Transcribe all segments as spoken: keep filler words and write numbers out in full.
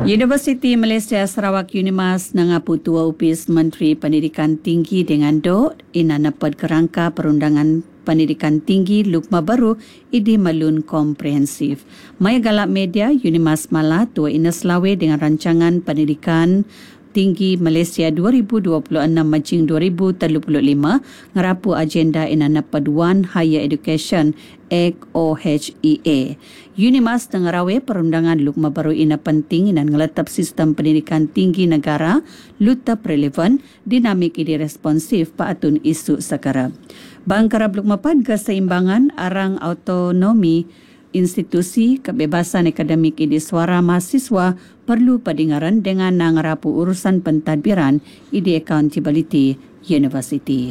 Universiti Malaysia Sarawak Unimas nangapu tua upis Menteri Pendidikan Tinggi dengan do ina nepad kerangka perundangan pendidikan tinggi Lukma Baru idi malun komprehensif. Maya galak media Unimas Malah tua ina selawe dengan rancangan pendidikan Tinggi Malaysia dua ribu dua puluh enam macing dua ribu tiga puluh lima ngerapu agenda ina nepad One Higher Education Act O H E A. Unimas tengarawe perundangan Lukma Baru ina penting dan ngeletap sistem pendidikan tinggi negara lutap relevan, dinamik ide responsif paatun isu sekarang. Bangkarab Lukma Pad keseimbangan arang autonomi institusi kebebasan akademik ide suara mahasiswa perlu pendengaran dengan nangarapu urusan pentadbiran ide accountability university.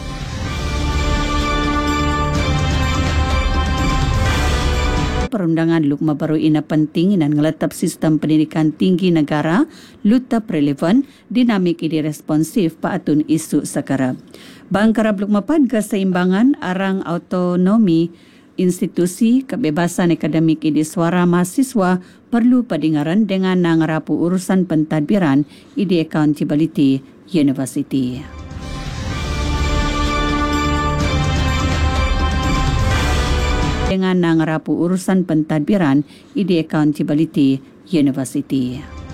Perundangan Lukma Baru ina penting dan ngeletap sistem pendidikan tinggi negara lutap relevan, dinamik ide responsif paatun isu sekarang. Bangkarab Lukma Pad keseimbangan arang autonomi institusi kebebasan akademik ide suara mahasiswa perlu pendengaran dengan nangarapu urusan pentadbiran ide accountability university. Dengan nangarapu urusan pentadbiran ide accountability university.